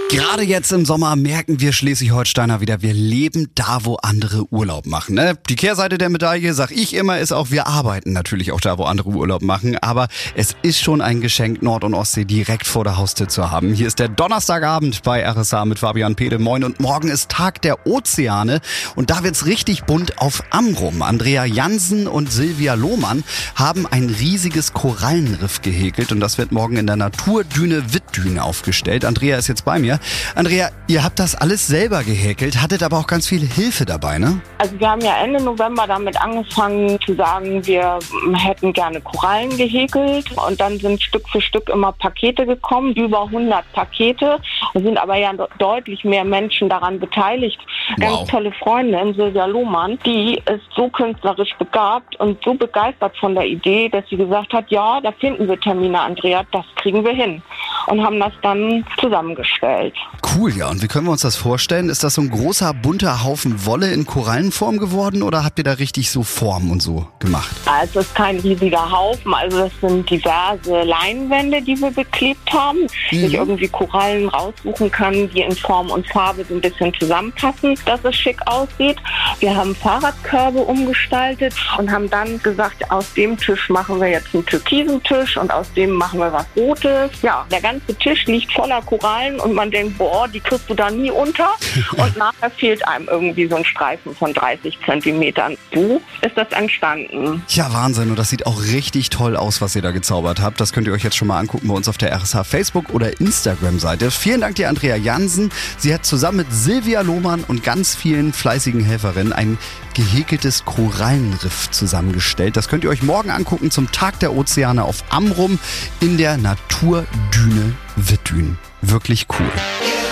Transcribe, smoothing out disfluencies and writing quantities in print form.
Gerade jetzt im Sommer merken wir Schleswig-Holsteiner wieder, wir leben da, wo andere Urlaub machen. Ne? Die Kehrseite der Medaille, sag ich immer, ist auch, wir arbeiten natürlich auch da, wo andere Urlaub machen. Aber es ist schon ein Geschenk, Nord- und Ostsee direkt vor der Haustür zu haben. Hier ist der Donnerstagabend bei RSA mit Fabian Pede. Moin, und morgen ist Tag der Ozeane. Und da wird's richtig bunt auf Amrum. Andrea Jansen und Silvia Lohmann haben ein riesiges Korallenriff gehäkelt. Und das wird morgen in der Naturdüne Wittdüne aufgestellt. Andrea ist jetzt bei mir. Andrea, ihr habt das alles selber gehäkelt, hattet aber auch ganz viel Hilfe dabei, ne? Also wir haben ja Ende November damit angefangen zu sagen, wir hätten gerne Korallen gehäkelt, und dann sind Stück für Stück immer Pakete gekommen, über 100 Pakete. Es sind aber ja deutlich mehr Menschen daran beteiligt. Wow. Ganz tolle Freundin, Silvia Lohmann, die ist so künstlerisch begabt und so begeistert von der Idee, dass sie gesagt hat, ja, da finden wir Termine, Andrea, das kriegen wir hin. Und haben das dann zusammengestellt. Cool, ja. Und wie können wir uns das vorstellen? Ist das so ein großer, bunter Haufen Wolle in Korallenform geworden, oder habt ihr da richtig so Formen und so gemacht? Also es ist kein riesiger Haufen, also das sind diverse Leinwände, die wir beklebt haben. Ich irgendwie Korallen raussuchen kann, die in Form und Farbe so ein bisschen zusammenpassen, dass es schick aussieht. Wir haben Fahrradkörbe umgestaltet und haben dann gesagt, aus dem Tisch machen wir jetzt einen türkisen Tisch und aus dem machen wir was Rotes. Ja, der ganze Tisch liegt voller Korallen und man denkt, boah, die kriegst du da nie unter. Und nachher fehlt einem irgendwie so ein Streifen von 30 Zentimetern. So ist das entstanden. Ja, Wahnsinn. Und das sieht auch richtig toll aus, was ihr da gezaubert habt. Das könnt ihr euch jetzt schon mal angucken bei uns auf der RSH Facebook- oder Instagram-Seite. Vielen Dank dir, Andrea Jansen. Sie hat zusammen mit Silvia Lohmann und ganz vielen fleißigen Helferinnen ein gehäkeltes Korallenriff zusammengestellt. Das könnt ihr euch morgen angucken zum Tag der Ozeane auf Amrum in der Naturdüne Wittdüne. Wirklich cool.